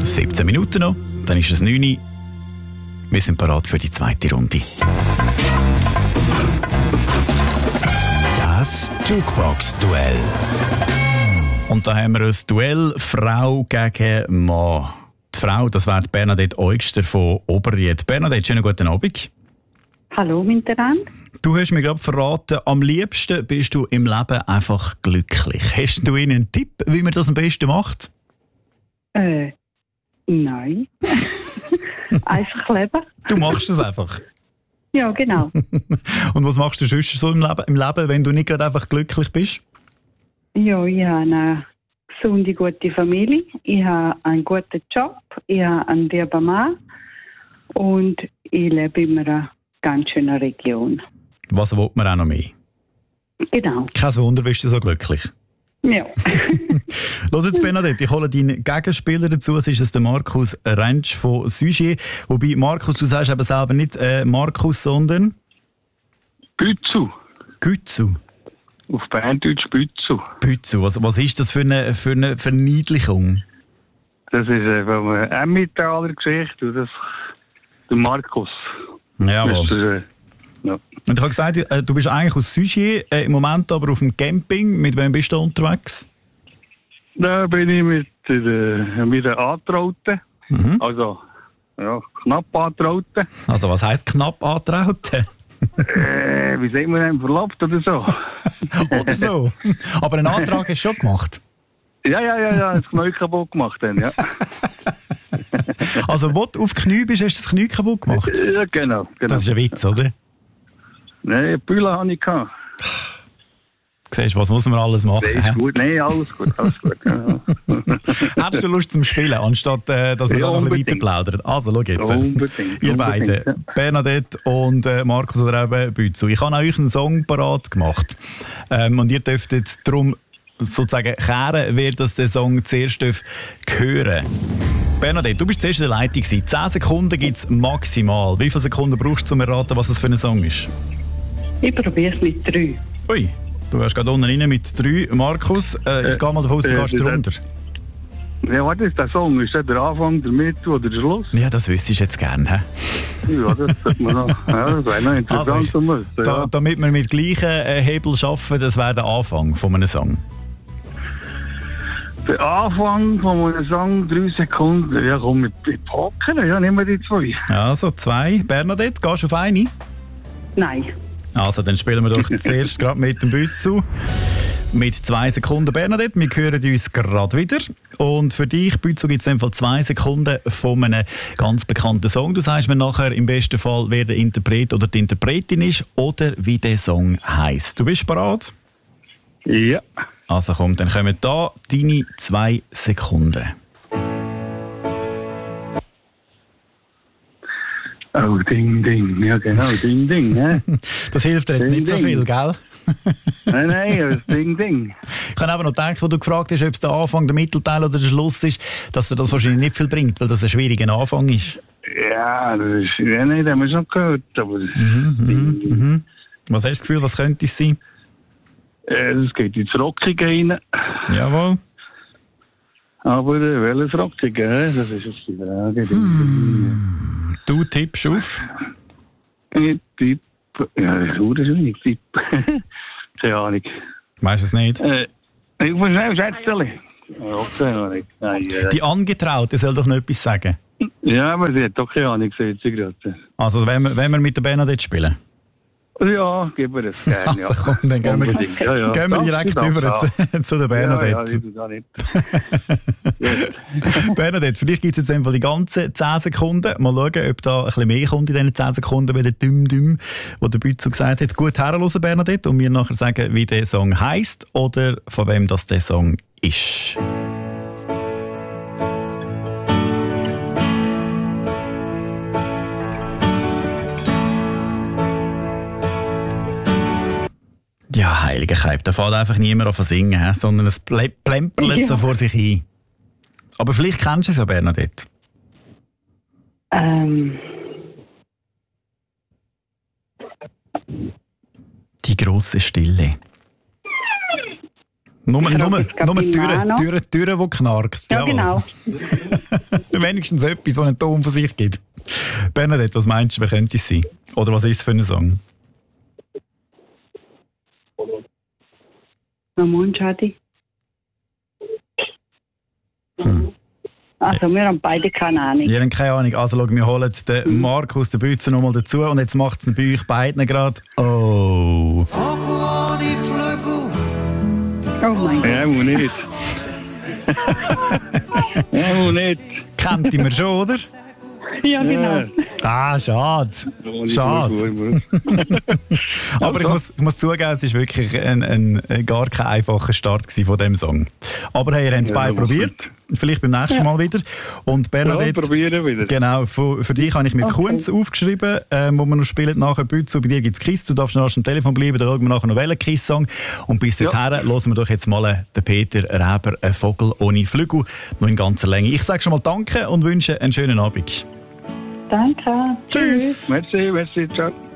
17 Minuten noch, dann ist es 9 Uhr. Wir sind bereit für die zweite Runde. Das Jukebox-Duell. Und da haben wir ein Duell Frau gegen Mann. Die Frau, das wäre Bernadette Eugster von Oberried. Bernadette, schönen guten Abend. Hallo miteinander. Du hast mir gerade verraten, am liebsten bist du im Leben einfach glücklich. Hast du einen Tipp, wie man das am besten macht? Nein. Einfach leben. Du machst es einfach. Ja, genau. Und was machst du sonst so im Leben, wenn du nicht gerade einfach glücklich bist? Ja, ich habe eine gesunde, gute Familie. Ich habe einen guten Job. Ich habe einen lieben Mann. Und ich lebe in einer ganz schönen Region. Was will man auch noch mehr? Genau. Kein Wunder, bist du so glücklich. Ja. Los jetzt, Bernadette, ich hole deinen Gegenspieler dazu. Es ist der Markus Rentsch von Sugier. Wobei, Markus, du sagst aber selber nicht Markus, sondern... Bützu. Gützu. Auf Berndeutsch Bützu. Bützu. Was ist das für eine Verniedlichung? Das ist von einer Emmentaler Geschichte und das der Markus. Jawohl. Ja. Und ich habe gesagt, du bist eigentlich aus Sugier, im Moment aber auf dem Camping. Mit wem bist du unterwegs? Da bin ich mit der Antrauten. Also, ja, knapp Antrauten. Also, was heisst knapp Antrauten? Wie sagt man denn, verlobt oder so? Oder so. Aber einen Antrag hast du schon gemacht? Ja, das Knie kaputt gemacht dann, ja. Also, wo du auf Knie bist, hast du das Knie kaputt gemacht? Ja, genau. Das ist ein Witz, oder? Nein, Bühne hatte ich. Siehst du, was muss man alles machen? Das ist gut. Nein, alles gut. Ja. Hast du Lust zum Spielen, anstatt dass wir da noch ein bisschen weiter plaudern? Also, schau jetzt. Ihr beiden, Bernadette und Markus oder eben Bützu. Ich habe euch einen Song parat gemacht. Und ihr dürftet darum sozusagen kehren, wer das den Song zuerst hören. Bernadette, du bist zuerst in der Leitung. 10 Sekunden gibt es maximal. Wie viele Sekunden brauchst du, um zu erraten, was das für ein Song ist? Ich probiere es mit 3. Ui, du wärst gerade unten rein mit 3. Markus, ich gehe mal davon aus, du gehst runter. Ja, was ist der Song? Ist das der Anfang, der Mitte oder der Schluss? Ja, das wüsste ich jetzt gerne. He? Ja, das sollte man noch. Ja, das wäre noch interessant. Also, damit wir mit gleichen Hebel arbeiten, das wäre der Anfang von einem Song. Der Anfang von einem Song, 3 Sekunden. Ja, komm, mit Poker, ja, nehmen wir die 2. Also 2. Bernadette, gehst du auf eine? Nein. Also, dann spielen wir doch zuerst gerade mit dem Bützu. Mit 2 Sekunden, Bernadette. Wir hören uns gerade wieder. Und für dich, Bützu, gibt es in dem Fall 2 Sekunden von einem ganz bekannten Song. Du sagst mir nachher im besten Fall, wer der Interpret oder die Interpretin ist oder wie der Song heisst. Du bist bereit? Ja. Also komm, dann kommen da deine 2 Sekunden. Oh, Ding, Ding. Ja, genau, Ding, Ding. Ne? Das hilft dir jetzt Ding, nicht so Ding. viel, gell? Nein, das Ding, Ding. Ich habe aber noch gedacht, wo du gefragt hast, ob es der Anfang, der Mittelteil oder der Schluss ist, dass dir das wahrscheinlich nicht viel bringt, weil das ein schwieriger Anfang ist. Ja, das ist, ja, nicht, haben wir schon gehört. Aber Was hast du das Gefühl, was könnte es sein? es geht ins Rockige rein. Jawohl. Aber welches Rockige? Das ist jetzt die Frage. Du tippst auf? Ich tippe. Ja, das ist schwierig. Ich tippe. Keine Ahnung. Weißt du es nicht? Ich muss schnell schätzen. Okay, nein, Die Angetraute soll doch noch etwas sagen. ja, aber sie hat doch keine Ahnung, sagt sie gerade. Also, wenn wir mit der Bernadette spielen? Ja, geben wir das gerne. Also komm, dann gehen wir, Unbedingt, ja. gehen wir direkt über zu der Bernadette. Ja, nicht. Bernadette, für dich gibt es jetzt einfach die ganzen 10 Sekunden. Mal schauen, ob da ein bisschen mehr kommt in diesen 10 Sekunden, wie der Düm-Düm, wo der Bützu gesagt hat. Gut herhören, Bernadette, und mir nachher sagen, wie der Song heisst oder von wem das der Song ist. Ja, heilige Keib, da fährt einfach niemand auf singen, sondern es plempert so vor sich hin. Aber vielleicht kennst du es ja, Bernadette. Die grosse Stille. Nur die Türen, die knarkst. Ja, genau. Wenigstens etwas, das einen Ton von sich gibt. Bernadette, was meinst du, wer könnte es sein? Oder was ist es für ein Song? Ramon Schadi. Also, wir haben beide keine Ahnung. Wir haben keine Ahnung. Also, schau, wir holen den Marc aus der Bütze nochmal dazu und jetzt macht es bei euch beiden gerade. Oh. Oh mein Gott. Ja, muss nicht. Ja, muss nicht. Kennt ihr mir schon, oder? Ja, genau. Ah, schade. Schade. Aber ich muss zugeben, es war wirklich ein gar kein einfacher Start von diesem Song. Aber hey, ihr habt es beide probiert. Vielleicht beim nächsten Mal wieder. Und Bernadette, probieren wieder. Genau, für dich habe ich mir Kunz aufgeschrieben, wo wir noch spielen nachher Bütze. Bei dir gibt es Kiss, du darfst noch am Telefon bleiben, dann schauen wir nachher noch welchen Kiss-Song. Und bis dahin hören wir doch jetzt mal den Peter Reber, «Ein Vogel ohne Flügel», noch in ganzer Länge. Ich sage schon mal Danke und wünsche einen schönen Abend. Danke. Tschüss. Merci, ciao.